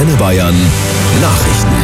Antenne Bayern Nachrichten.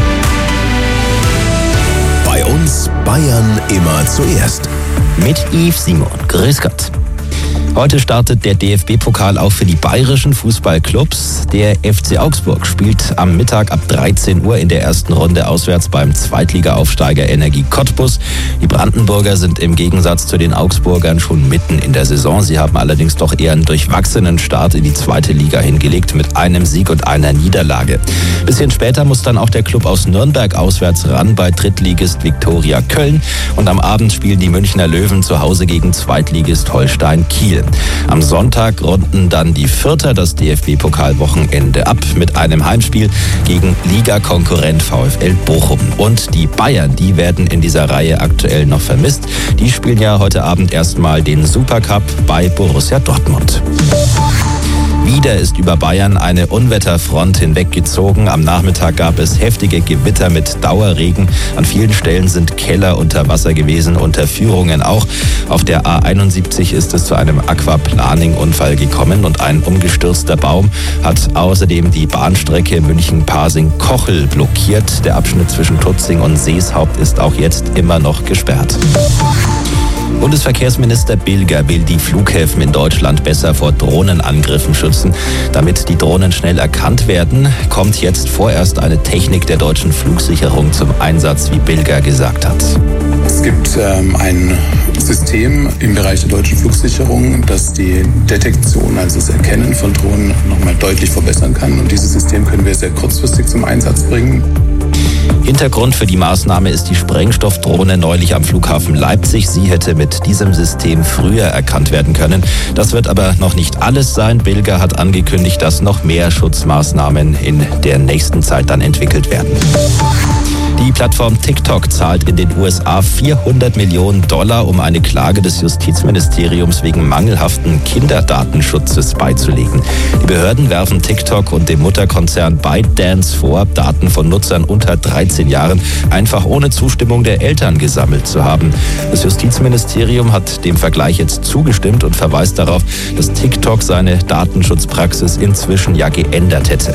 Bei uns Bayern immer zuerst. Mit Yves Simon. Grüß Gott. Heute startet der DFB-Pokal auch für die bayerischen Fußballclubs. Der FC Augsburg spielt am Mittag ab 13 Uhr in der ersten Runde auswärts beim Zweitliga-Aufsteiger Energie Cottbus. Die Brandenburger sind im Gegensatz zu den Augsburgern schon mitten in der Saison. Sie haben allerdings doch eher einen durchwachsenen Start in die zweite Liga hingelegt mit einem Sieg und einer Niederlage. Bisschen später muss dann auch der Club aus Nürnberg auswärts ran bei Drittligist Viktoria Köln. Und am Abend spielen die Münchner Löwen zu Hause gegen Zweitligist Holstein Kiel. Am Sonntag runden dann die Vierter das DFB-Pokalwochenende ab mit einem Heimspiel gegen Ligakonkurrent VfL Bochum. Und die Bayern, die werden in dieser Reihe aktuell noch vermisst. Die spielen ja heute Abend erstmal den Supercup bei Borussia Dortmund. Wieder ist über Bayern eine Unwetterfront hinweggezogen. Am Nachmittag gab es heftige Gewitter mit Dauerregen. An vielen Stellen sind Keller unter Wasser gewesen, Unterführungen auch. Auf der A71 ist es zu einem Aquaplaning-Unfall gekommen und ein umgestürzter Baum hat außerdem die Bahnstrecke München-Pasing-Kochel blockiert. Der Abschnitt zwischen Tutzing und Seeshaupt ist auch jetzt immer noch gesperrt. Bundesverkehrsminister Bilger will die Flughäfen in Deutschland besser vor Drohnenangriffen schützen. Damit die Drohnen schnell erkannt werden, kommt jetzt vorerst eine Technik der deutschen Flugsicherung zum Einsatz, wie Bilger gesagt hat. Es gibt ein System im Bereich der deutschen Flugsicherung, das die Detektion, also das Erkennen von Drohnen, nochmal deutlich verbessern kann. Und dieses System können wir sehr kurzfristig zum Einsatz bringen. Hintergrund für die Maßnahme ist die Sprengstoffdrohne neulich am Flughafen Leipzig. Sie hätte mit diesem System früher erkannt werden können. Das wird aber noch nicht alles sein. Bilger hat angekündigt, dass noch mehr Schutzmaßnahmen in der nächsten Zeit dann entwickelt werden. Die Plattform TikTok zahlt in den USA $400 Millionen, um eine Klage des Justizministeriums wegen mangelhaften Kinderdatenschutzes beizulegen. Die Behörden werfen TikTok und dem Mutterkonzern ByteDance vor, Daten von Nutzern unter 13 Jahren einfach ohne Zustimmung der Eltern gesammelt zu haben. Das Justizministerium hat dem Vergleich jetzt zugestimmt und verweist darauf, dass TikTok seine Datenschutzpraxis inzwischen ja geändert hätte.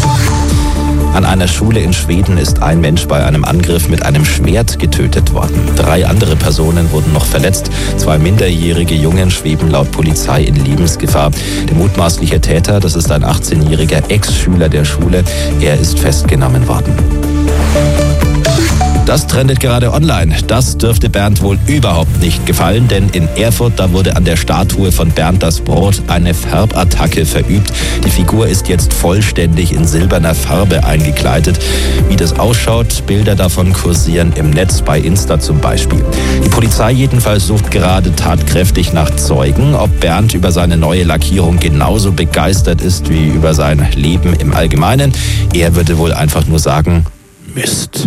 An einer Schule in Schweden ist ein Mensch bei einem Angriff mit einem Schwert getötet worden. 3 andere Personen wurden noch verletzt. 2 minderjährige Jungen schweben laut Polizei in Lebensgefahr. Der mutmaßliche Täter, das ist ein 18-jähriger Ex-Schüler der Schule. Er ist festgenommen worden. Das trendet gerade online. Das dürfte Bernd wohl überhaupt nicht gefallen, denn in Erfurt, da wurde an der Statue von Bernd das Brot eine Färbattacke verübt. Die Figur ist jetzt vollständig in silberner Farbe eingekleidet. Wie das ausschaut, Bilder davon kursieren im Netz, bei Insta zum Beispiel. Die Polizei jedenfalls sucht gerade tatkräftig nach Zeugen, ob Bernd über seine neue Lackierung genauso begeistert ist wie über sein Leben im Allgemeinen. Er würde wohl einfach nur sagen, Mist.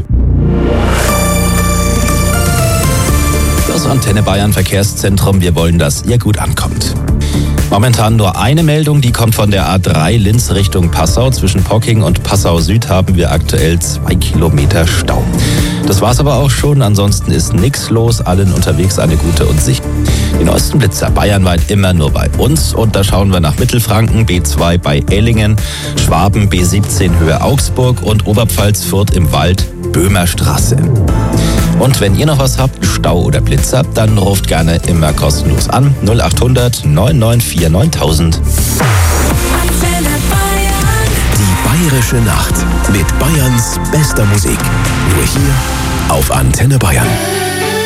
Das Antenne Bayern Verkehrszentrum, wir wollen, dass ihr gut ankommt. Momentan nur eine Meldung, die kommt von der A3 Linz Richtung Passau. Zwischen Pocking und Passau Süd haben wir aktuell 2 Kilometer Stau. Das war's aber auch schon, ansonsten ist nichts los, allen unterwegs eine gute und sichere. Die neuesten Blitzer bayernweit immer nur bei uns und da schauen wir nach Mittelfranken, B2 bei Ellingen, Schwaben B17 Höhe Augsburg und Oberpfalz Fürth im Wald, Böhmerstraße. Und wenn ihr noch was habt, Stau oder Blitzer, dann ruft gerne immer kostenlos an 0800 994 9000. Die Bayerische Nacht mit Bayerns bester Musik. Nur hier auf Antenne Bayern.